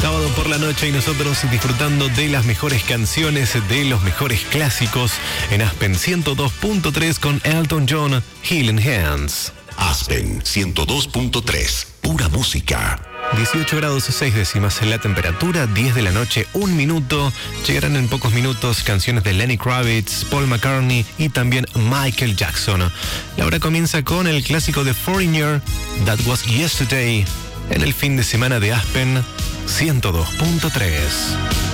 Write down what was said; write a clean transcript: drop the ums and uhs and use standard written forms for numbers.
Sábado por la noche y nosotros disfrutando de las mejores canciones, de los mejores clásicos en Aspen 102.3 con Elton John, Healing Hands. Aspen 102.3, pura música. 18 grados 6 décimas en la temperatura, 10 de la noche, 1 minuto. Llegarán en pocos minutos canciones de Lenny Kravitz, Paul McCartney y también Michael Jackson. La hora comienza con el clásico de Foreigner, That Was Yesterday, en el fin de semana de Aspen 102.3.